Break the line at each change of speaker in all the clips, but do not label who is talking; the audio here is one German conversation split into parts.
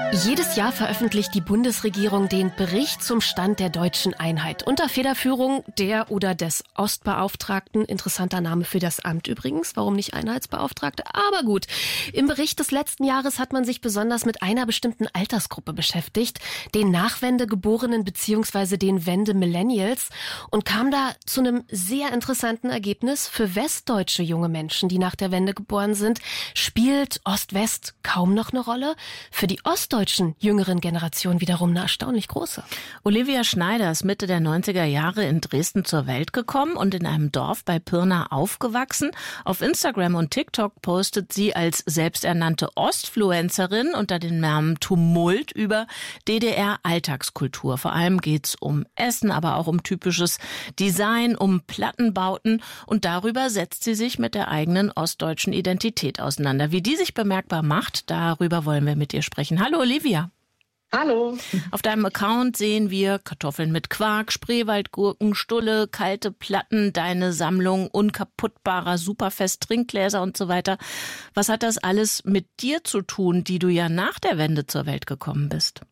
Jedes Jahr veröffentlicht die Bundesregierung den Bericht zum Stand der deutschen Einheit unter Federführung der oder des Ostbeauftragten. Interessanter Name für das Amt übrigens. Warum nicht Einheitsbeauftragte? Aber gut. Im Bericht des letzten Jahres hat man sich besonders mit einer bestimmten Altersgruppe beschäftigt, den Nachwendegeborenen bzw. den Wende-Millennials, und kam da zu einem sehr interessanten Ergebnis. Für westdeutsche junge Menschen, die nach der Wende geboren sind, spielt Ost-West kaum noch eine Rolle. Für die ostdeutschen jüngeren Generation wiederum eine erstaunlich große.
Olivia Schneider ist Mitte der 90er Jahre in Dresden zur Welt gekommen und in einem Dorf bei Pirna aufgewachsen. Auf Instagram und TikTok postet sie als selbsternannte Ostfluencerin unter dem Namen Tumult über DDR-Alltagskultur. Vor allem geht's um Essen, aber auch um typisches Design, um Plattenbauten, und darüber setzt sie sich mit der eigenen ostdeutschen Identität auseinander. Wie die sich bemerkbar macht, darüber wollen wir mit ihr sprechen. Hallo Olivia.
Hallo.
Auf deinem Account sehen wir Kartoffeln mit Quark, Spreewaldgurken, Stulle, kalte Platten, deine Sammlung unkaputtbarer Superfest-Trinkgläser und so weiter. Was hat das alles mit dir zu tun, die du ja nach der Wende zur Welt gekommen bist?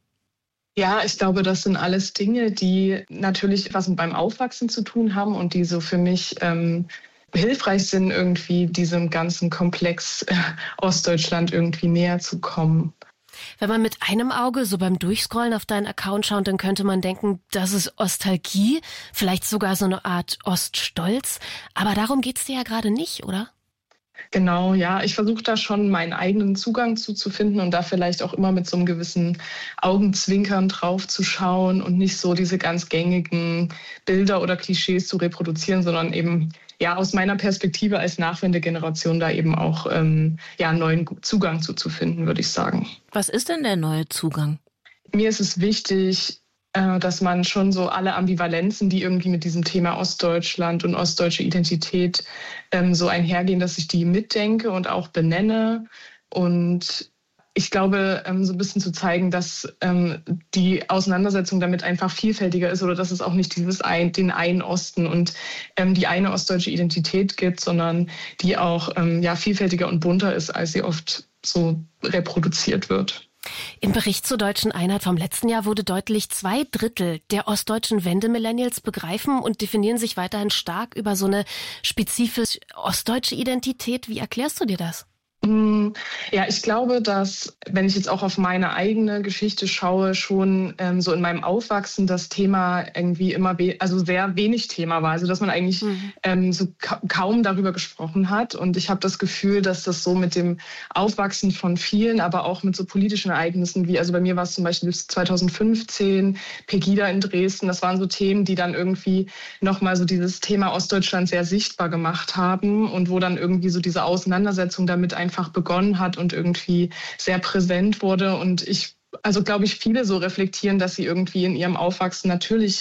Ja, ich glaube, das sind alles Dinge, die natürlich was beim Aufwachsen zu tun haben und die so für mich hilfreich sind, irgendwie diesem ganzen Komplex Ostdeutschland irgendwie näher zu kommen.
Wenn man mit einem Auge so beim Durchscrollen auf deinen Account schaut, dann könnte man denken, das ist Ostalgie, vielleicht sogar so eine Art Oststolz. Aber darum geht's dir ja gerade nicht, oder?
Genau, ja. Ich versuche da schon meinen eigenen Zugang zu finden und da vielleicht auch immer mit so einem gewissen Augenzwinkern drauf zu schauen und nicht so diese ganz gängigen Bilder oder Klischees zu reproduzieren, sondern eben ja aus meiner Perspektive als Nachwendegeneration da eben auch einen neuen Zugang zu finden, würde ich sagen.
Was ist denn der neue Zugang?
Mir ist es wichtig, dass man schon so alle Ambivalenzen, die irgendwie mit diesem Thema Ostdeutschland und ostdeutsche Identität so einhergehen, dass ich die mitdenke und auch benenne. Und ich glaube, so ein bisschen zu zeigen, dass die Auseinandersetzung damit einfach vielfältiger ist oder dass es auch nicht den einen Osten und die eine ostdeutsche Identität gibt, sondern die auch vielfältiger und bunter ist, als sie oft so reproduziert wird.
Im Bericht zur deutschen Einheit vom letzten Jahr wurde deutlich, 2/3 der ostdeutschen Wende-Millennials begreifen und definieren sich weiterhin stark über so eine spezifisch ostdeutsche Identität. Wie erklärst du dir das?
Ja, ich glaube, dass, wenn ich jetzt auch auf meine eigene Geschichte schaue, schon so in meinem Aufwachsen das Thema irgendwie immer sehr wenig Thema war. Also dass man eigentlich so kaum darüber gesprochen hat. Und ich habe das Gefühl, dass das so mit dem Aufwachsen von vielen, aber auch mit so politischen Ereignissen wie, also bei mir war es zum Beispiel bis 2015, Pegida in Dresden, das waren so Themen, die dann irgendwie nochmal so dieses Thema Ostdeutschland sehr sichtbar gemacht haben und wo dann irgendwie so diese Auseinandersetzung damit einfach begonnen hat und irgendwie sehr präsent wurde. Und glaube ich, viele so reflektieren, dass sie irgendwie in ihrem Aufwachsen natürlich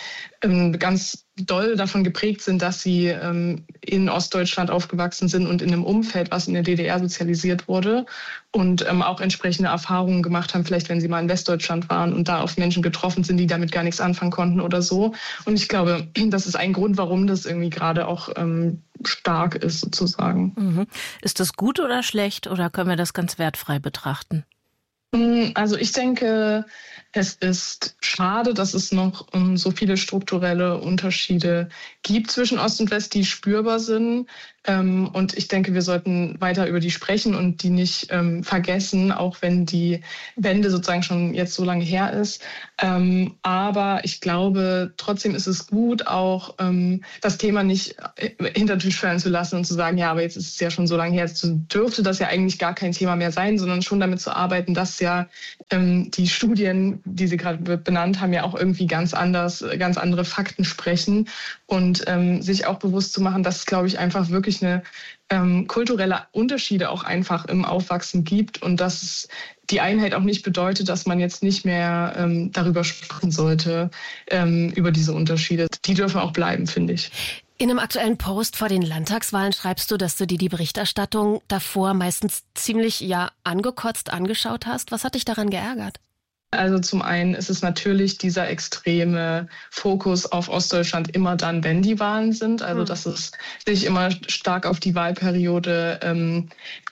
ganz doll davon geprägt sind, dass sie in Ostdeutschland aufgewachsen sind und in einem Umfeld, was in der DDR sozialisiert wurde und auch entsprechende Erfahrungen gemacht haben, vielleicht wenn sie mal in Westdeutschland waren und da auf Menschen getroffen sind, die damit gar nichts anfangen konnten oder so. Und ich glaube, das ist ein Grund, warum das irgendwie gerade auch stark ist sozusagen.
Mhm. Ist das gut oder schlecht oder können wir das ganz wertfrei betrachten?
Also ich denke, es ist schade, dass es noch so viele strukturelle Unterschiede gibt zwischen Ost und West, die spürbar sind. Und ich denke, wir sollten weiter über die sprechen und die nicht vergessen, auch wenn die Wende sozusagen schon jetzt so lange her ist. Aber ich glaube, trotzdem ist es gut, auch das Thema nicht hinter den Tisch fallen zu lassen und zu sagen, ja, aber jetzt ist es ja schon so lange her, jetzt dürfte das ja eigentlich gar kein Thema mehr sein, sondern schon damit zu arbeiten, dass ja die Studien, die Sie gerade benannt haben, ja auch irgendwie ganz andere Fakten sprechen und sich auch bewusst zu machen, dass es, glaube ich, einfach wirklich eine kulturelle Unterschiede auch einfach im Aufwachsen gibt und dass es die Einheit auch nicht bedeutet, dass man jetzt nicht mehr darüber sprechen sollte, über diese Unterschiede. Die dürfen auch bleiben, finde ich.
In einem aktuellen Post vor den Landtagswahlen schreibst du, dass du dir die Berichterstattung davor meistens ziemlich angekotzt angeschaut hast. Was hat dich daran geärgert?
Also zum einen ist es natürlich dieser extreme Fokus auf Ostdeutschland immer dann, wenn die Wahlen sind. Also dass es sich immer stark auf die Wahlperiode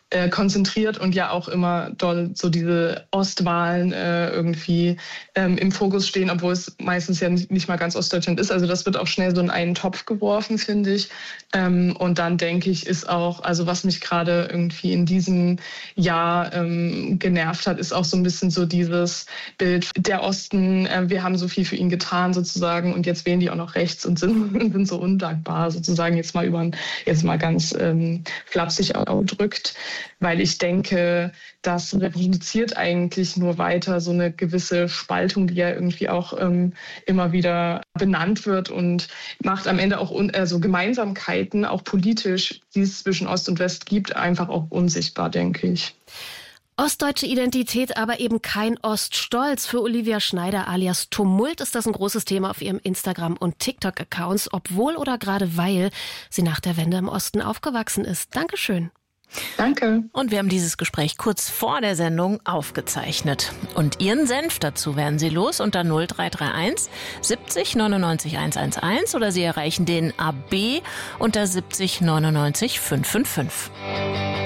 konzentriert und ja auch immer doll so diese Ostwahlen irgendwie im Fokus stehen, obwohl es meistens ja nicht mal ganz Ostdeutschland ist. Also das wird auch schnell so in einen Topf geworfen, finde ich. Und dann denke ich, ist auch, also was mich gerade irgendwie in diesem Jahr genervt hat, ist auch so ein bisschen so dieses Bild, der Osten, wir haben so viel für ihn getan sozusagen und jetzt wählen die auch noch rechts und sind so undankbar sozusagen, jetzt mal ganz flapsig ausgedrückt, weil ich denke, das reproduziert eigentlich nur weiter so eine gewisse Spaltung, die ja irgendwie auch immer wieder benannt wird und macht am Ende auch so Gemeinsamkeiten, auch politisch, die es zwischen Ost und West gibt, einfach auch unsichtbar, denke ich.
Ostdeutsche Identität, aber eben kein Oststolz. Für Olivia Schneider alias Tumult ist das ein großes Thema auf ihrem Instagram- und TikTok-Accounts, obwohl oder gerade weil sie nach der Wende im Osten aufgewachsen ist. Dankeschön.
Danke.
Und wir haben dieses Gespräch kurz vor der Sendung aufgezeichnet. Und Ihren Senf dazu werden Sie los unter 0331 70 99 111 oder Sie erreichen den AB unter 70 99 555.